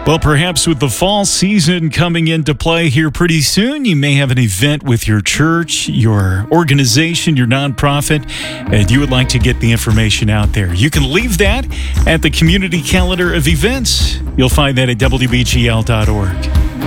Well, perhaps with the fall season coming into play here pretty soon, you may have an event with your church, your organization, your nonprofit, and you would like to get the information out there. You can leave that at the community calendar of events. You'll find that at WBGL.org.